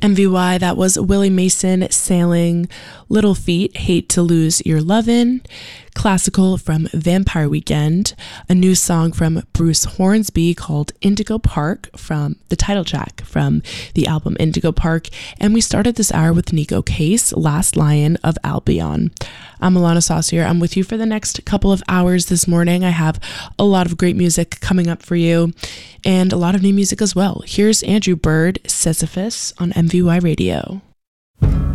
MVY, that was Willie Mason, Sailing, Little Feat, Hate to Lose Your Lovin', Classical from Vampire Weekend, a new song from Bruce Hornsby called Indigo Park from the title track from the album Indigo Park, and we started this hour with Nico Case, Last Lion of Albion. I'm Alana Saucier. I'm with you for the next couple of hours this morning. I have a lot of great music coming up for you and a lot of new music as well. Here's Andrew Bird, Sisyphus on MVY Radio.